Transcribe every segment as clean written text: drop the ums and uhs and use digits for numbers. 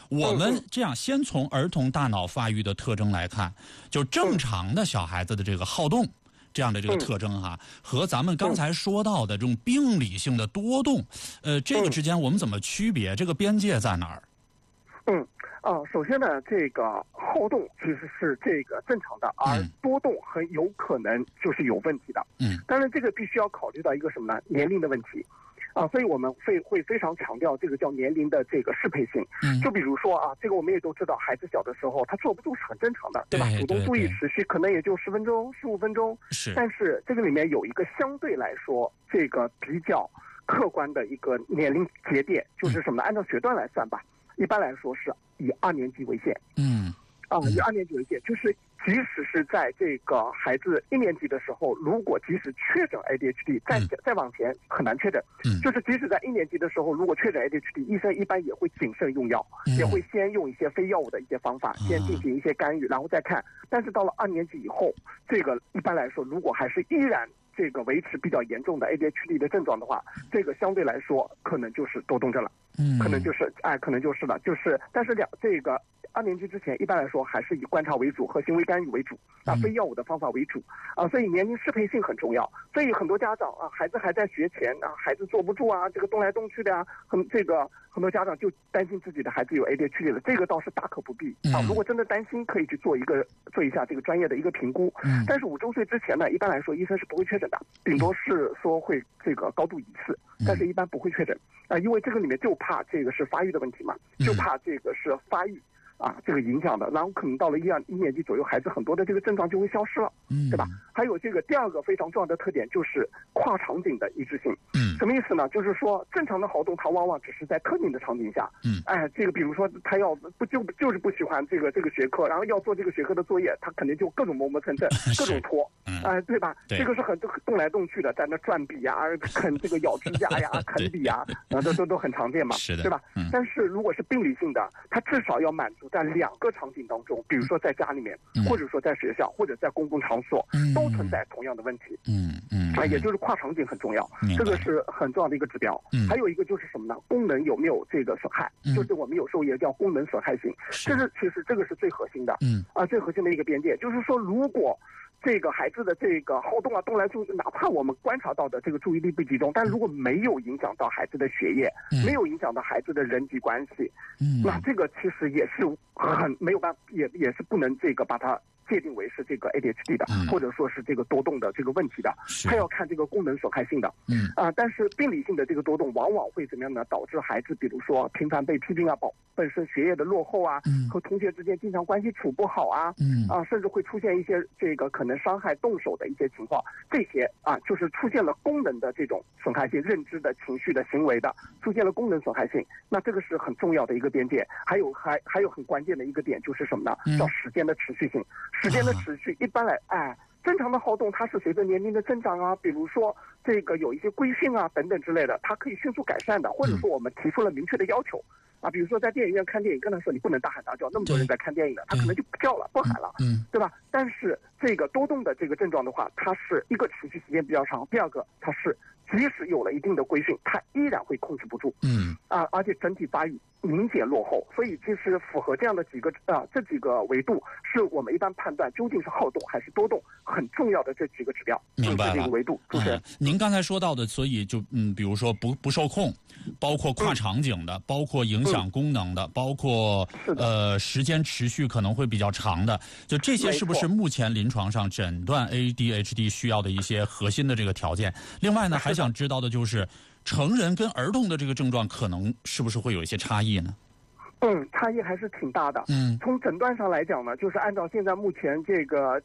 我们这样先从儿童大脑发育的特征来看，就正常的小孩子的这个好动这样的这个特征哈，和咱们刚才说到的这种病理性的多动，这个之间我们怎么区别？这个边界在哪儿？ 首先呢，这个好动其实是这个正常的，而多动很有可能就是有问题的。当然这个必须要考虑到一个什么呢？年龄的问题。所以我们会非常强调这个叫年龄的这个适配性。就比如说这个我们也都知道，孩子小的时候他坐不住是很正常的，对吧？主动注意持续可能也就10分钟、15分钟。但是这个里面有一个相对来说这个比较客观的一个年龄节点，就是什么呢？按照学段来算吧，一般来说是以2年级为限。以2年级为限，就是即使是在这个孩子1年级的时候，如果即使确诊 ADHD， 再往前很难确诊。就是即使在1年级的时候，如果确诊 ADHD， 医生一般也会谨慎用药，也会先用一些非药物的一些方法，先进行一些干预，然后再看。但是到了2年级以后，这个一般来说，如果还是依然这个维持比较严重的 ADHD 的症状的话，这个相对来说可能就是多动症了。可能就是了，但是这个2年级之前，一般来说还是以观察为主和行为干预为主，非药物的方法为主所以年龄适配性很重要。所以很多家长孩子还在学前孩子坐不住这个动来动去的很多家长就担心自己的孩子有 ADHD 了，这个倒是大可不必如果真的担心，可以去做一下这个专业的一个评估。但是5周岁之前呢，一般来说医生是不会确诊的，顶多是说会这个高度疑似，但是一般不会确诊因为这个里面就怕这个是发育的问题嘛，就怕这个是发育这个影响的，然后可能到了1年级左右，孩子很多的这个症状就会消失了，对吧？还有这个第2个非常重要的特点就是跨场景的一致性。什么意思呢？就是说正常的好动，它往往只是在特定的场景下，这个比如说他要就是不喜欢这个学科，然后要做这个学科的作业，他肯定就各种磨磨蹭蹭，各种拖，对吧？这个是很动来动去的，在那转笔啃这个咬指甲啃笔都很常见嘛，对吧？但是如果是病理性的，它至少要满足在2个场景当中，比如说在家里面，或者说在学校，或者在公共场所，都存在同样的问题。也就是跨场景很重要，这个是很重要的一个指标。还有一个就是什么呢？功能有没有这个损害？就是我们有时候也叫功能损害性，其实这个是最核心的。最核心的一个边界，就是说如果这个孩子的这个好动动来动去，哪怕我们观察到的这个注意力不集中，但如果没有影响到孩子的学业，没有影响到孩子的人际关系，那这个其实也是很没有办法，也是不能这个把它界定为是这个 ADHD 的，或者说是这个多动的这个问题的，它要看这个功能损害性的。但是病理性的这个多动往往会怎么样呢？导致孩子比如说频繁被批评本身学业的落后和同学之间经常关系处不好甚至会出现一些这个可能伤害动手的一些情况，这些就是出现了功能的这种损害性，认知的、情绪的、行为的，出现了功能损害性，那这个是很重要的一个边界。还有很关键的一个点就是什么呢？叫时间的持续性。时间的持续一般正常的好动它是随着年龄的增长比如说这个有一些规训等等之类的，它可以迅速改善的，或者说我们提出了明确的要求比如说在电影院看电影，跟他说你不能大喊大叫，那么多人在看电影的，他可能就不叫了，不喊了，对吧？但是这个多动的这个症状的话，它是一个持续时间比较长，第2个它是即使有了一定的规训，它依然会控制不住，而且整体发育明显落后。所以其实符合这样的这几个维度，是我们一般判断究竟是好动还是多动很重要的这几个指标。 明白了， 这个维度。主持人， 您刚才说到的，所以就比如说不受控，包括跨场景的，包括影响功能的，包括时间持续可能会比较长的，就这些是不是目前临床上诊断 ADHD 需要的一些核心的这个条件？另外呢，还想知道的就是成人跟儿童的这个症状可能是不是会有一些差异呢？ 差异还是挺大的。从诊断上来讲呢，就是按照现在目前这个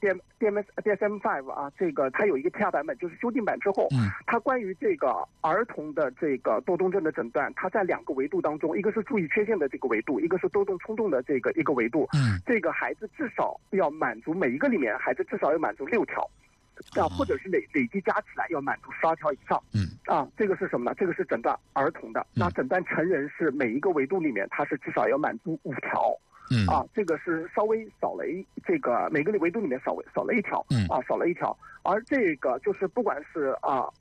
DSM-5 这个它有一个TR版本，就是修订版之后，它关于这个儿童的这个多动症的诊断，它在2个维度当中，一个是注意缺陷的这个维度，一个是多动冲动的这个一个维度。这个孩子至少要满足每一个里面，孩子至少要满足6条。或者是累计加起来要满足12条以上。这个是什么呢？这个是诊断儿童的。那诊断成人是每一个维度里面，它是至少要满足5条。这个是稍微少了这个每个维度里面少了1条。少了1条。而这个就是不管是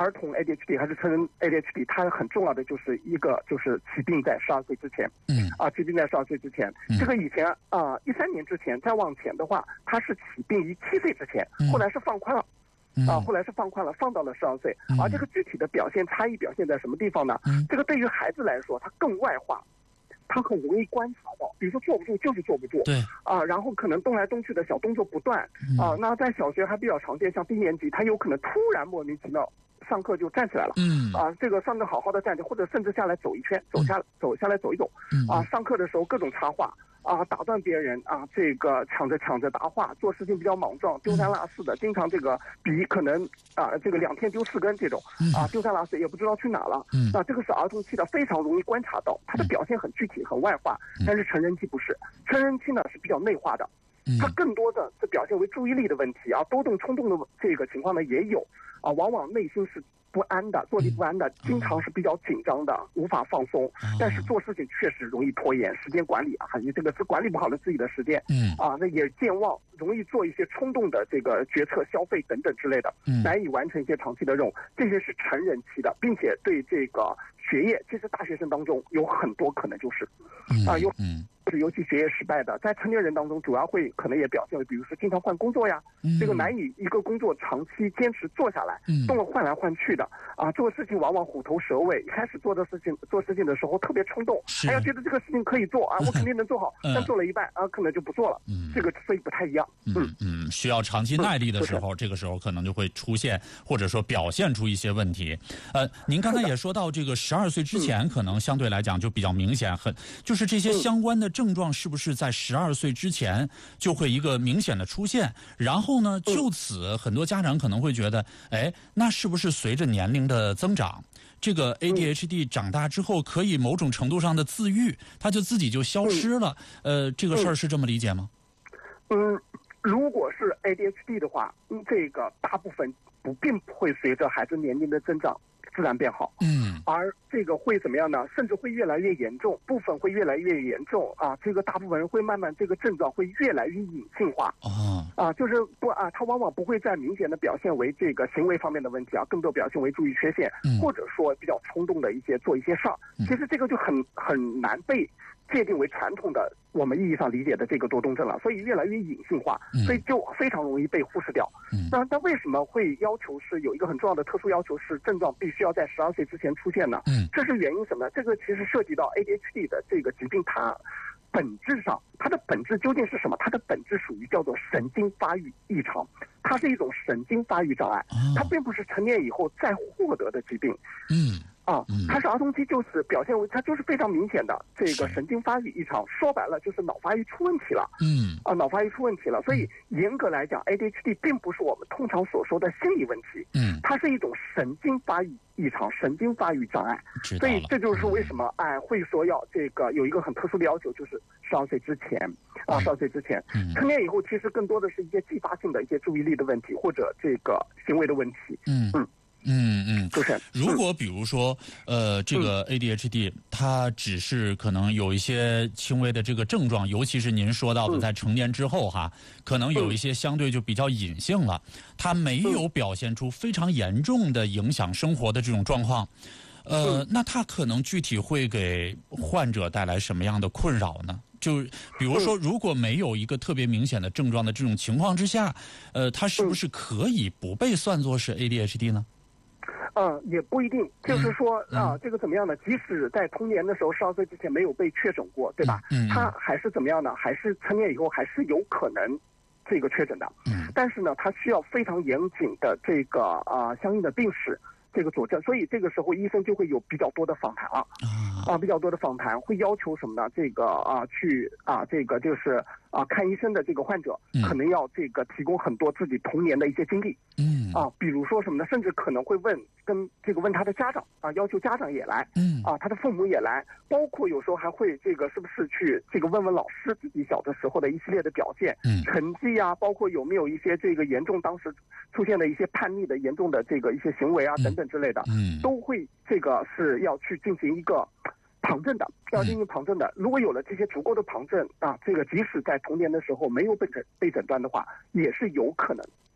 儿童 ADHD 还是成人 ADHD， 它很重要的就是一个就是起病在12岁之前。起病在12岁之前。这个以前13年之前再往前的话，它是起病于7岁之前，后来是放宽了。后来是放宽了，放到了12岁。而这个具体的表现差异表现在什么地方呢？这个对于孩子来说，它更外化。他很容易观察到，比如说坐不住就是坐不住， 对然后可能动来动去的小动作不断，那在小学还比较常见，像低年级，他有可能突然莫名其妙上课就站起来了，这个上课好好的站着，或者甚至下来走一圈，走下来走一走，上课的时候各种插话。打断别人这个抢着答话，做事情比较莽撞，丢三落四的，经常这个笔可能这个2天丢4根这种，丢三落四也不知道去哪了。那这个是儿童期的，非常容易观察到，他的表现很具体很外化，但是成人期不是，成人期呢是比较内化的，他更多的是表现为注意力的问题多动冲动的这个情况呢也有往往内心是不安的，坐立不安的，经常是比较紧张的，无法放松。但是做事情确实容易拖延，时间管理你这个是管理不好了自己的时间。那也健忘，容易做一些冲动的这个决策、消费等等之类的，难以完成一些长期的任务。这些是成人期的，并且对这个学业，其实大学生当中有很多可能就是尤其学业失败的，在成年人当中主要会可能也表现为，比如说经常换工作呀，这个难以一个工作长期坚持做下来，动了换来换去的做事情往往虎头蛇尾，一开始做事情的时候特别冲动，还要觉得这个事情可以做我肯定能做好，但做了一半可能就不做了，这个所以不太一样。 需要长期耐力的时候，这个时候可能就会出现或者说表现出一些问题。您刚才也说到这个12岁之前可能相对来讲就比较明显，就是这些相关的症状是不是在12岁之前就会一个明显的出现？然后呢，就此很多家长可能会觉得，那是不是随着年龄的增长，这个 ADHD 长大之后可以某种程度上的自愈，它就自己就消失了？这个事儿是这么理解吗？ 如果是 ADHD 的话，这个大部分并不会随着孩子年龄的增长自然变好，而这个会怎么样呢？甚至会越来越严重，部分会越来越严重这个大部分人会慢慢这个症状会越来越隐性化就是它往往不会再明显的表现为这个行为方面的问题更多表现为注意缺陷，或者说比较冲动的做一些事儿。其实这个就很难被界定为传统的我们意义上理解的这个多动症了，所以越来越隐性化，所以就非常容易被忽视掉。那为什么会要求是有一个很重要的特殊要求是症状必须要在12岁之前出现呢？这是原因什么呢？这个其实涉及到 ADHD 的这个疾病，它本质上它的本质究竟是什么？它的本质属于叫做神经发育异常，它是一种神经发育障碍，它并不是成年以后再获得的疾病。它是儿童期就是表现为它就是非常明显的这个神经发育异常，说白了就是脑发育出问题了。脑发育出问题了，所以严格来讲 ADHD 并不是我们通常所说的心理问题，它是一种神经发育异常、神经发育障碍。所以这就是为什么会说要这个有一个很特殊的要求，就是12岁之前12岁之前，成年以后其实更多的是一些继发性的一些注意力的问题或者这个行为的问题。就是如果比如说这个 ADHD 它只是可能有一些轻微的这个症状，尤其是您说到的在成年之后可能有一些相对就比较隐性了，它没有表现出非常严重的影响生活的这种状况，那它可能具体会给患者带来什么样的困扰呢？就比如说，如果没有一个特别明显的症状的这种情况之下，它是不是可以不被算作是 ADHD 呢？ 也不一定，就是说这个怎么样呢？即使在童年的时候12岁之前没有被确诊过，对吧？他还是怎么样呢？还是成年以后还是有可能这个确诊的。但是呢，他需要非常严谨的这个相应的病史这个佐证，所以这个时候医生就会有比较多的访谈比较多的访谈会要求什么呢？这个去这个就是看医生的这个患者可能要这个提供很多自己童年的一些经历，比如说什么呢？甚至可能会问他的家长要求家长也来，他的父母也来，包括有时候还会这个是不是去这个问问老师自己小的时候的一系列的表现，成绩包括有没有一些这个严重当时出现的一些叛逆的严重的这个一些行为等等之类的，都会这个是要去进行一个旁证的，要进行旁证的。如果有了这些足够的旁证这个即使在童年的时候没有被诊断的话，也是有可能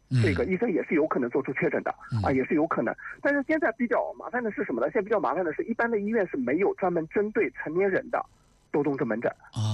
这个医生也是有可能做出确诊的啊，也是有可能。但是现在比较麻烦的是什么呢？现在比较麻烦的是，一般的医院是没有专门针对成年人的多动症门诊